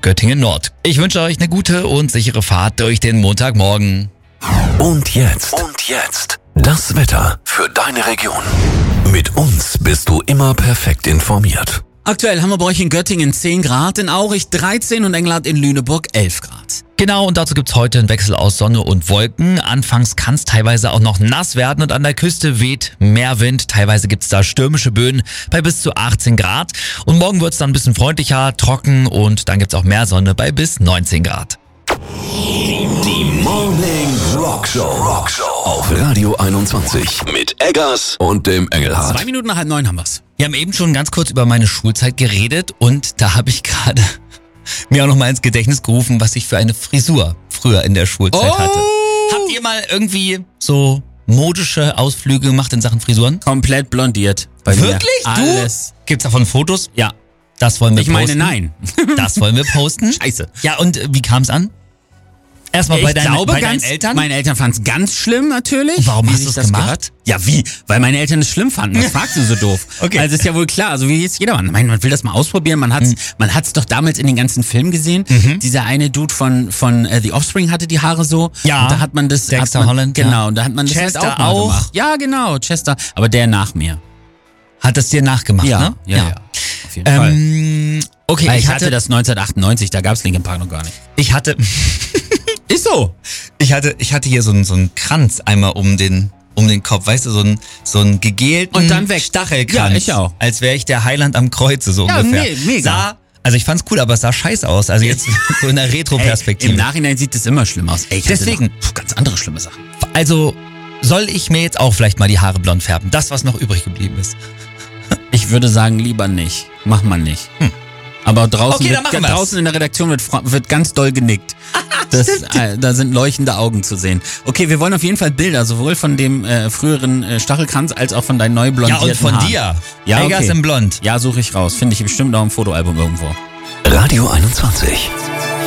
Göttingen Nord. Ich wünsche euch eine gute und sichere Fahrt durch den Montagmorgen. Und jetzt, das Wetter für deine Region. Mit uns bist du immer perfekt informiert. Aktuell haben wir bei euch in Göttingen 10 Grad, in Aurich 13 und Englert in Lüneburg 11 Grad. Genau, und dazu gibt's heute einen Wechsel aus Sonne und Wolken. Anfangs kann es teilweise auch noch nass werden und an der Küste weht mehr Wind. Teilweise gibt's da stürmische Böen bei bis zu 18 Grad. Und morgen wird's dann ein bisschen freundlicher, trocken und dann gibt's auch mehr Sonne bei bis 19 Grad. Die Morning Rockshow auf Radio 21 mit Eggers und dem Engelhardt. 2 Minuten nach 8:30 haben wir's. Wir haben eben schon ganz kurz über meine Schulzeit geredet und da habe ich gerade mir auch noch mal ins Gedächtnis gerufen, was ich für eine Frisur früher in der Schulzeit hatte. Habt ihr mal irgendwie so modische Ausflüge gemacht in Sachen Frisuren? Komplett blondiert. Bei Wirklich? Mir. Alles. Gibt's davon Fotos? Ja. Das wollen wir posten. Ich meine, nein. Das wollen wir posten. Scheiße. Ja, und wie kam's an? Erstmal bei deinen Eltern? Meine Eltern fanden es ganz schlimm natürlich. Und warum Wie hast sich du es das gemacht? gehört? Ja, wie? Weil meine Eltern es schlimm fanden. Was fragst du so doof? Okay. Also ist ja wohl klar, also wie jetzt jedermann. Man will das mal ausprobieren. Man hat's doch damals in den ganzen Filmen gesehen. Dieser eine Dude von The Offspring hatte die Haare so. Ja. Und da hat man das. Dexter Holland. Genau. Ja. Und da hat man das Chester halt auch mal auch. gemacht. Ja, genau. Chester. Aber der nach mir. Hat es dir nachgemacht, ne? Ja. Auf jeden Fall. Okay, Weil ich hatte das 1998, da gab's Linkin Park noch gar nicht. Ich hatte Ist so. Ich hatte hier so einen Kranz einmal um den Kopf, weißt du, so einen gegelten Und dann weg. Stachelkranz. Ja, ich auch. Als wäre ich der Heiland am Kreuze, so Ja, ungefähr. mega. Also ich fand's cool, aber es sah scheiße aus. Also jetzt so in der Retro-Perspektive. Im Nachhinein sieht es immer schlimm aus. Ey, ich hatte Deswegen. noch ganz andere schlimme Sachen. Also soll ich mir jetzt auch vielleicht mal die Haare blond färben? Das, was noch übrig geblieben ist. Ich würde sagen, lieber nicht. Mach mal nicht. Aber draußen, Okay, dann machen wir's. draußen in der Redaktion wird ganz doll genickt. Da sind leuchtende Augen zu sehen. Okay, wir wollen auf jeden Fall Bilder, sowohl von dem früheren Stachelkranz als auch von deinen neu blondierten Ja, und von Haaren. dir. Ja, Eggers okay. in Blond. Ja, suche ich raus. Finde ich bestimmt auch im Fotoalbum irgendwo. Radio 21.